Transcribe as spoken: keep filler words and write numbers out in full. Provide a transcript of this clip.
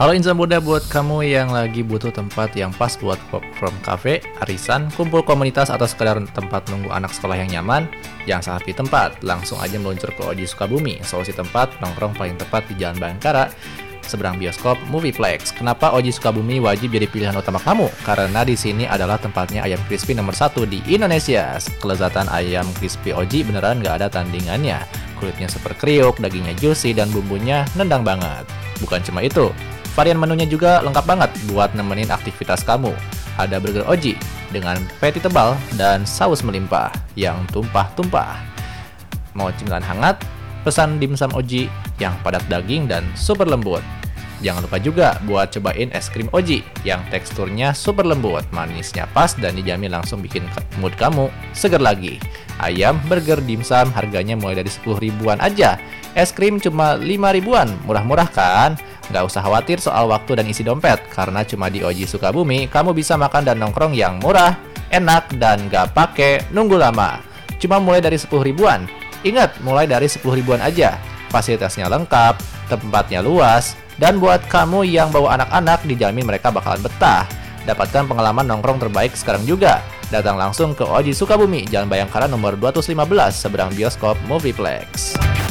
Halo insan muda, buat kamu yang lagi butuh tempat yang pas buat work from cafe, arisan, kumpul komunitas, atau sekedar tempat nunggu anak sekolah yang nyaman, jangan salah pilih tempat. Langsung aja meluncur ke Oji Sukabumi, solusi tempat nongkrong paling tepat di Jalan Bayangkara, seberang bioskop Movieplex. Kenapa Oji Sukabumi wajib jadi pilihan utama kamu? Karena di sini adalah tempatnya ayam crispy nomor satu di Indonesia. Kelezatan ayam crispy Oji beneran gak ada tandingannya. Kulitnya super kriuk, dagingnya juicy, dan bumbunya nendang banget. Bukan cuma itu, varian menunya juga lengkap banget buat nemenin aktivitas kamu. Ada burger Oji dengan patty tebal dan saus melimpah yang tumpah-tumpah. Mau cemilan hangat? Pesan dimsum Oji yang padat daging dan super lembut. Jangan lupa juga buat cobain es krim Oji yang teksturnya super lembut, manisnya pas, dan dijamin langsung bikin mood kamu seger lagi. Ayam, burger, dimsum harganya mulai dari sepuluh ribuan aja. Es krim cuma lima ribuan, murah-murah kan? Nggak usah khawatir soal waktu dan isi dompet, karena cuma di Oji Sukabumi kamu bisa makan dan nongkrong yang murah, enak, dan nggak pakai nunggu lama. Cuma mulai dari sepuluh ribuan. Ingat, mulai dari sepuluh ribuan aja. Fasilitasnya lengkap, tempatnya luas, dan buat kamu yang bawa anak-anak dijamin mereka bakalan betah. Dapatkan pengalaman nongkrong terbaik sekarang juga. Datang langsung ke Oji Sukabumi, Jalan Bayangkara nomor dua ratus lima belas, seberang bioskop Movieplex.